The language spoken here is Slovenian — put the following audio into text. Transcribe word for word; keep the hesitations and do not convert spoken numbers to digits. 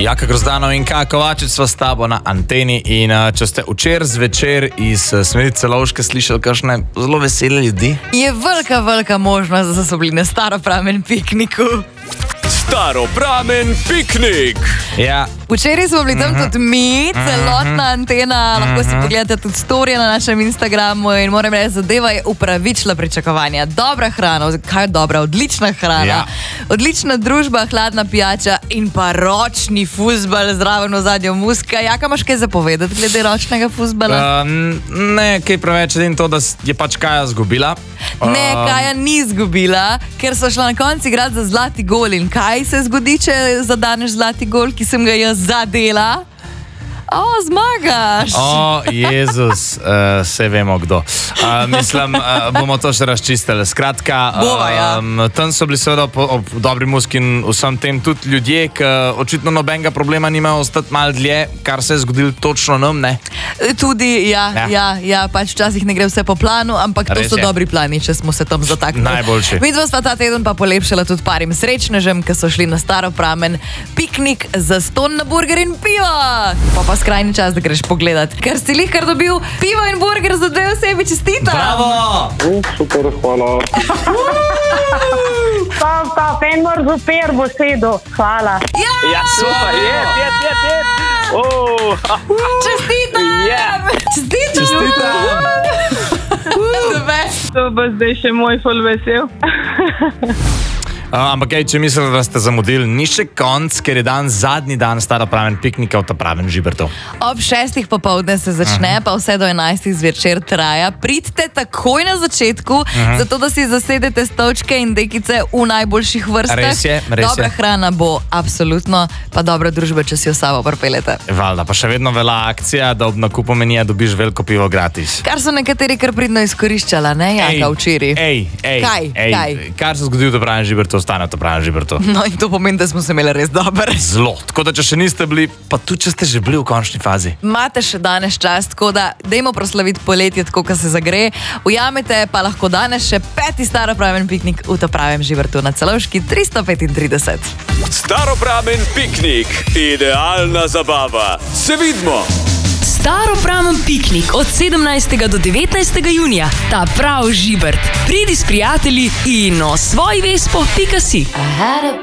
Jaka Grozdanov in Kaja Kovačič sva s tabo na anteni in uh, če ste včeraj zvečer iz uh, smeri Celovške slišali kakšne zelo vesele ljudi, je velika, velika možnost, da so bili na Staropramen pikniku. Staropramen piknik! Ja. Včeraj smo bili tam uh -huh. tudi mi, celotna antena, uh -huh. lahko si pogledate tudi storije na našem Instagramu in moram reči, zadeva je upravičila pričakovanja. Dobra hrana, kaj je dobra, odlična hrana, ja. odlična družba, hladna pijača in pa ročni fuzbal, zraven v zadnjo muska. Jaka imaš kaj zapovedati glede ročnega fuzbala? Uh, ne, kaj preveč, edin to, da je pač Kaja zgubila. Ne, Kaja ni izgubila, ker so šla na konci igrati za zlati gol. In kaj se zgodi, če zadaneš zlati gol, ki sem ga jaz zadela? O, zmagaš! O, Jezus, uh, se vemo kdo. Uh, mislim, uh, bomo to še razčistili. Skratka, Bova, ja. um, tam so bili seveda po, ob dobri muski in vsem tem tudi ljudje, ki očitno nobenega problema nimajo ostati malo dlje, kar se je zgodilo točno nam, ne? Tudi, ja, ja, ja, ja pač včasih ne gre vse po planu, ampak Res to so je. dobri plani, če smo se tam zataknili. Najboljši. Midva sva ta teden pa polepšala tudi parim srečnežem, ki so šli na Staropramen piknik za ston na burger in pivo. Pa pa skrajni čas, da greš pogledat, ker si lihkar dobil pivo in burger za dve osebi, čestitam! Bravo! Uh, super, hvala. Stop, stop, en mor super bo sedel. Hvala. Ja! Ja, super, je, je, je, je. Oh. Čestitam! Yeah. Čestitam! Čestitam! The best! To bo zdaj še moj ful vesel. Uh, ampak, ej, če mislite, da ste zamudili, ni še konc, ker je dan zadnji dan Staropramen piknika v Tapravem Žibertu. Ob šestih popovdne se začne, pa vse do enajstih zvečer traja. Pridite takoj na začetku, zato da si zasedete stolčke in dekice v najboljših vrstah. Res je, res Dobra je. hrana bo absolutno, pa dobra družba, če si jo sabo pripelete. Valjda, pa še vedno velja akcija, da ob nakupu menija dobiš veliko pivo gratis. Kar so nekateri kar pridno izkoriščala, ne, Jaka, včeraj. Ej, ej, Kaj, ej, kaj? Kar se zgodi v Tapravem Žibertu, ostane v Tapravem Žibertu. No in to pomeni, da smo se imeli res dober. Zelo. Tako da, če še niste bili, pa tudi, če ste že bili v končni fazi. Imate še danes čas, tako da dajmo proslaviti poletje, tako kot se zagre. Ujamete pa lahko danes še peti Staropramen piknik v Tapravem Žibertu na Celovški tristo petintrideset. Staropramen piknik, idealna zabava. Se vidimo! Staropramen piknik od sedemnajstega do devetnajstega junija. Ta prav Žibert. Pridi s prijatelji in osvoji vespo pika si. I had a